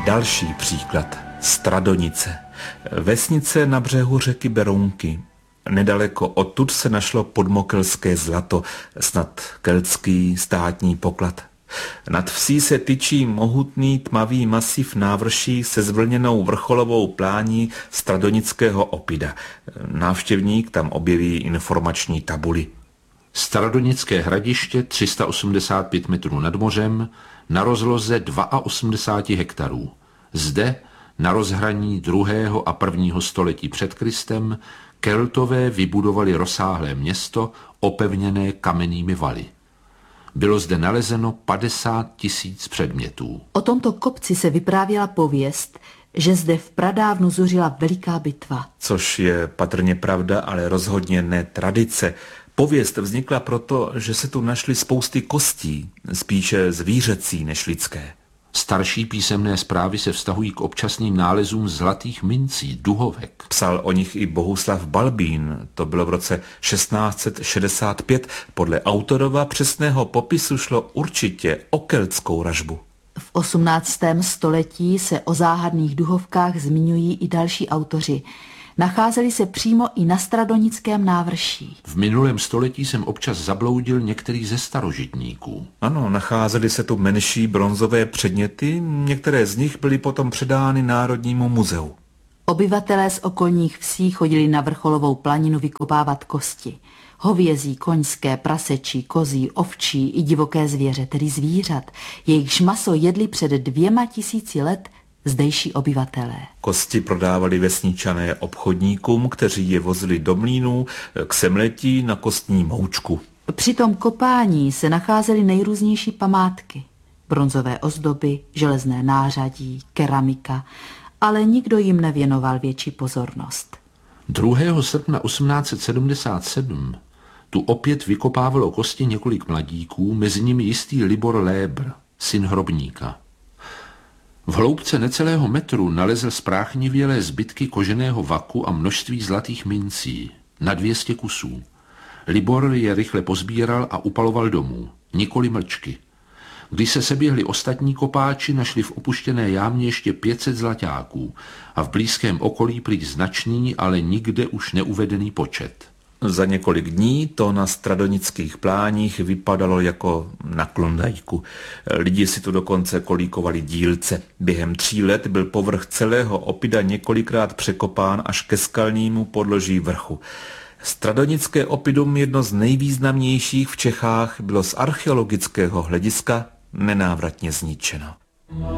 Další příklad. Stradonice. Vesnice na břehu řeky Berounky. Nedaleko odtud se našlo podmokelské zlato, snad keltský státní poklad. Nad vsí se tyčí mohutný tmavý masiv návrší se zvlněnou vrcholovou plání stradonického Opida. Návštěvník tam objeví informační tabuli. Stradonické hradiště 385 metrů nad mořem na rozloze 82 hektarů. Zde, na rozhraní 2. a 1. století před Kristem, Keltové vybudovali rozsáhlé město opevněné kamennými valy. Bylo zde nalezeno 50 000 předmětů. O tomto kopci se vyprávěla pověst, že zde v pradávnu zuřila veliká bitva. Což je patrně pravda, ale rozhodně ne tradice. Pověst vznikla proto, že se tu našly spousty kostí, spíše zvířecí než lidské. Starší písemné zprávy se vztahují k občasným nálezům zlatých mincí, duhovek. Psal o nich i Bohuslav Balbín, to bylo v roce 1665. Podle autorova přesného popisu šlo určitě o keltskou ražbu. V 18. století se o záhadných duhovkách zmiňují i další autoři. Nacházeli se přímo i na stradonickém návrší. V minulém století jsem občas zabloudil některý ze starožitníků. Ano, nacházely se tu menší bronzové předměty, některé z nich byly potom předány Národnímu muzeu. Obyvatelé z okolních vsí chodili na vrcholovou planinu vykopávat kosti. Hovězí, koňské, prasečí, kozí, ovčí i divoké zvěře, tedy zvířat. Jejichž maso jedli před 2000 let zdejší obyvatelé. Kosti prodávali vesničané obchodníkům, kteří je vozili do mlýnů k semletí na kostní moučku. Při tom kopání se nacházely nejrůznější památky. Bronzové ozdoby, železné nářadí, keramika, ale nikdo jim nevěnoval větší pozornost. 2. srpna 1877 tu opět vykopávalo kosti několik mladíků, mezi nimi jistý Libor Lébr, syn hrobníka. V hloubce necelého metru nalezl spráchnivělé zbytky koženého vaku a množství zlatých mincí, na 200 kusů. Libor je rychle pozbíral a upaloval domů, nikoli mlčky. Když se seběhli ostatní kopáči, našli v opuštěné jámě ještě 500 zlaťáků a v blízkém okolí prý značný, ale nikde už neuvedený počet. Za několik dní to na stradonických pláních vypadalo jako na Klondajku. Lidi si tu dokonce kolíkovali dílce. Během 3 let byl povrch celého Opida několikrát překopán až ke skalnímu podloží vrchu. Stradonické Opidum, jedno z nejvýznamnějších v Čechách, bylo z archeologického hlediska nenávratně zničeno.